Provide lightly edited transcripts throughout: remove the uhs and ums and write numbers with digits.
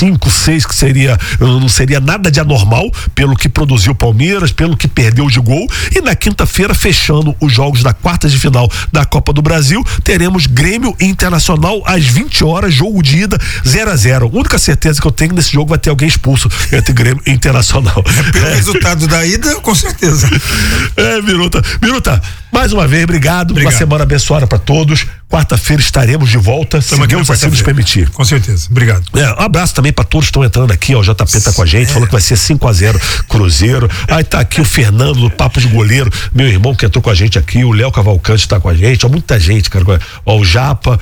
5, 6, que não seria nada de anormal pelo que produziu o Palmeiras, pelo que perdeu de gol. E na quinta-feira, fechando os jogos da quarta de final da Copa do Brasil, teremos Grêmio e Internacional às 20 horas, jogo de ida 0-0. A única certeza que eu tenho nesse jogo vai ter alguém expulso entre Grêmio e Internacional. Pelo resultado da ida, com certeza. Biruta, mais uma vez, obrigado. Uma semana abençoada para todos. Quarta-feira estaremos de volta, se Deus assim nos permitir. Com certeza, obrigado. Um abraço também para todos que estão entrando aqui, ó, o JP tá com a gente, falou que vai ser 5-0 Cruzeiro. Aí tá aqui o Fernando do Papo de Goleiro, meu irmão que entrou com a gente aqui, o Léo Cavalcante tá com a gente, ó, muita gente, cara, ó, o Japa,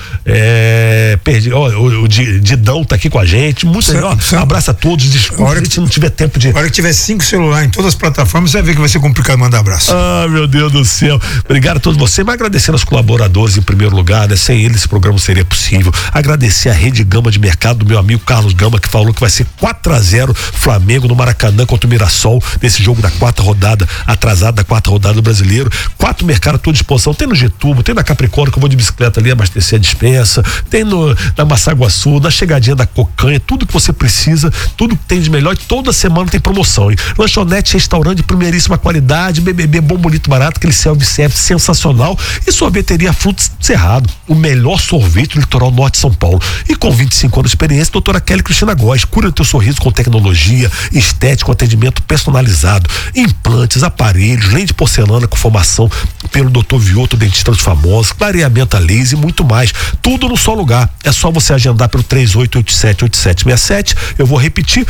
o Didão tá aqui com a gente, abraço a todos, desculpa, a gente não tiver tempo de... A hora que tiver 5 celulares em todas as plataformas, você vai ver que vai ser complicado mandar abraço. Ah, meu Deus do céu, obrigado a todos vocês, mas agradecendo aos colaboradores em primeiro lugar, né? Sem eles esse programa não seria possível. Agradecer a Rede Gama de Mercado do meu amigo Carlos Gama, que falou que vai ser 4-0 Flamengo no Maracanã contra o Mirassol, nesse jogo da quarta rodada, atrasada da quarta rodada do Brasileiro. 4 mercados à tua disposição, tem no Getúlio, tem na Capricórnio, que eu vou de bicicleta ali abastecer a dispensa, tem na Massaguaçu, na chegadinha da Cocanha, tudo que você precisa, tudo que tem de melhor, e toda semana tem promoção, hein? Lanchonete, restaurante de primeiríssima qualidade, BBB bom, bonito, barato, aquele self-service sensacional, e sorveteria Frutos Cerrado, o melhor sorvete do litoral norte de São Paulo. E com 25 anos de experiência, doutora Kelly Cristina Góes, cura o teu sorriso com tecnologia, estético, atendimento personalizado, implantes, aparelhos, lente de porcelana com formação pelo Dr. Vioto, dentista dos famosos, clareamento a laser e muito mais. Tudo no só lugar. É só você agendar pelo 3887-8767. Eu vou repetir,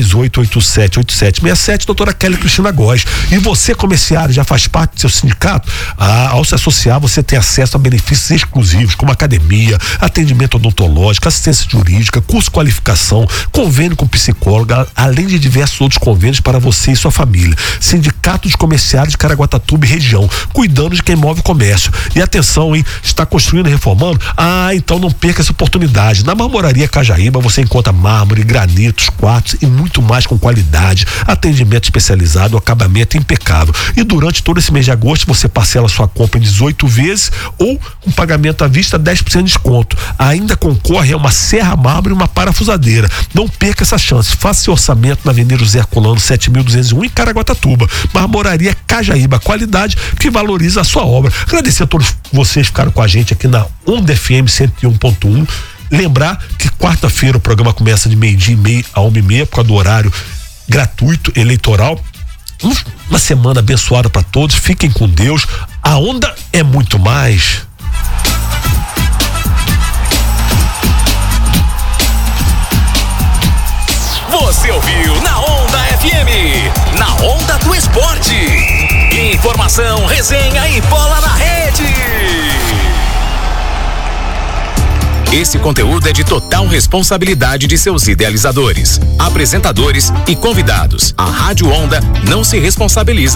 3887-8767, doutora Kelly Cristina Góes. E você, comerciário, já faz parte do seu sindicato? Ao se associar, você tem acesso a benefícios exclusivos, como academia, atendimento odontológico, assistência jurídica, curso de qualificação, convênio com psicóloga, além de diversos outros convênios para você e sua família. Sindicato de Comerciários de Caraguatatuba e região, cuidando de quem move o comércio. E atenção, hein? Está construindo e reformando? Então não perca essa oportunidade. Na Marmoraria Cajaíba você encontra mármore, granitos, quartos e muito mais com qualidade, atendimento especializado, acabamento impecável. E durante todo esse mês de agosto você parcela sua compra em 18 vezes ou um pagamento à vista, 10% de desconto. Ainda concorre a uma serra mármore e uma parafusadeira. Não perca essa chance. Faça seu orçamento na Avenida José Herculano 7201 em Caraguatatuba. Marmoraria Cajaíba, qualidade que valoriza a sua obra. Agradecer a todos vocês que ficaram com a gente aqui na Onda FM 101.1. Lembrar que quarta-feira o programa começa de 12:30 a 1:30 por causa do horário gratuito eleitoral. Uma semana abençoada para todos. Fiquem com Deus. A Onda é muito mais. Você ouviu na Onda FM, na Onda do Esporte. Informação, resenha e bola na rede. Esse conteúdo é de total responsabilidade de seus idealizadores, apresentadores e convidados. A Rádio Onda não se responsabiliza